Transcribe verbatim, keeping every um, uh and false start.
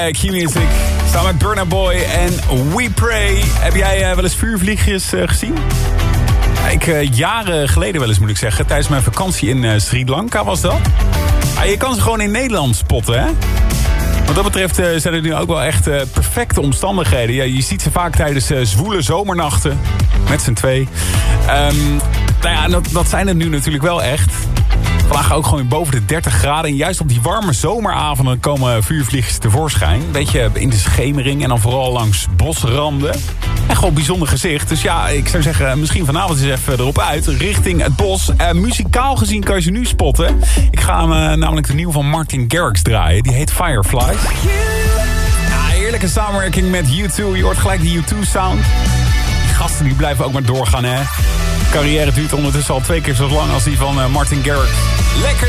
Q-Music, samen met Burna Boy en We Pray. Heb jij uh, wel eens vuurvliegjes uh, gezien? Ik, uh, jaren geleden wel eens moet ik zeggen. Tijdens mijn vakantie in uh, Sri Lanka was dat. Ah, je kan ze gewoon in Nederland spotten, hè? Wat dat betreft uh, zijn er nu ook wel echt uh, perfecte omstandigheden. Ja, je ziet ze vaak tijdens uh, zwoele zomernachten. Met z'n twee. Um, nou ja, dat, dat zijn er nu natuurlijk wel echt. Vandaag ook gewoon boven de dertig graden. En juist op die warme zomeravonden komen vuurvliegjes tevoorschijn. Een beetje in de schemering en dan vooral langs bosranden. En gewoon bijzonder gezicht. Dus ja, ik zou zeggen, misschien vanavond eens even erop uit. Richting het bos. Uh, muzikaal gezien kan je ze nu spotten. Ik ga hem uh, namelijk de nieuwe van Martin Garrix draaien. Die heet Fireflies. Ja, heerlijke samenwerking met U twee. Je hoort gelijk die U twee sound. Die gasten die blijven ook maar doorgaan, hè. De carrière duurt ondertussen al twee keer zo lang als die van uh, Martin Garrix. Lekker